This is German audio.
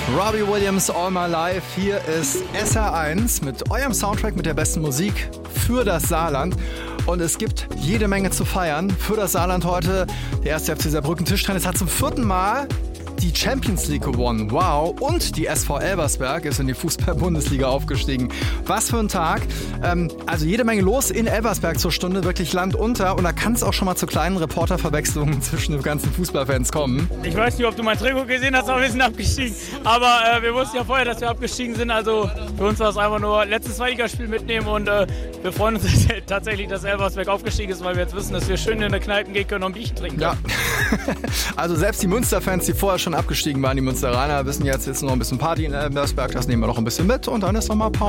Robbie Williams, All My Life. Hier ist SR1 mit eurem Soundtrack mit der besten Musik für das Saarland. Und es gibt jede Menge zu feiern für das Saarland heute. Der 1. FC Saarbrücken Tischtennis hat zum 4. Mal die Champions League gewonnen. Wow. Und die SV Elversberg ist in die Fußball-Bundesliga aufgestiegen. Was für ein Tag. Also jede Menge los in Elversberg zur Stunde. Wirklich Land unter. Und da kann es auch schon mal zu kleinen Reporterverwechslungen zwischen den ganzen Fußballfans kommen. Ich weiß nicht, ob du mein Trikot gesehen hast, aber wir sind abgestiegen. Aber wir wussten ja vorher, dass wir abgestiegen sind. Also für uns war es einfach nur letztes Zweitligaspiel mitnehmen. Und wir freuen uns tatsächlich, dass Elversberg aufgestiegen ist, weil wir jetzt wissen, dass wir schön in der Kneipen gehen können und ein Bierchen trinken können. Ja. Also selbst die Münster-Fans, die vorher schon abgestiegen waren, die Münsteraner, wissen jetzt noch ein bisschen Party in Elversberg. Das nehmen wir noch ein bisschen mit und dann ist noch mal Pause.